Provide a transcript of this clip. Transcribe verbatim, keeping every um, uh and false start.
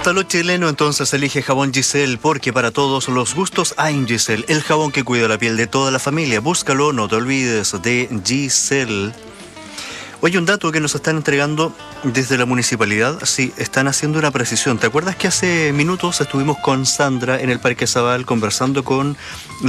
gusta lo chileno, entonces elige jabón Giselle, porque para todos los gustos hay Giselle, el jabón que cuida la piel de toda la familia. Búscalo, no te olvides de Giselle. Oye, un dato que nos están entregando desde la municipalidad, sí, están haciendo una precisión. ¿Te acuerdas que hace minutos estuvimos con Sandra en el Parque Zabal conversando con